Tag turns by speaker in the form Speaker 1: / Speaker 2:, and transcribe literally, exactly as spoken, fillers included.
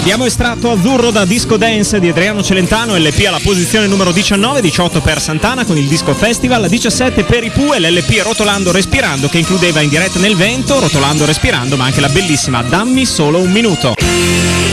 Speaker 1: Abbiamo estratto Azzurro da Disco Dance di Adriano Celentano, L P alla posizione numero diciannove, diciotto per Santana con il Disco Festival, diciassette per i Pooh e l'L P Rotolando Respirando, che includeva In diretta nel vento, Rotolando Respirando, ma anche la bellissima Dammi solo un minuto.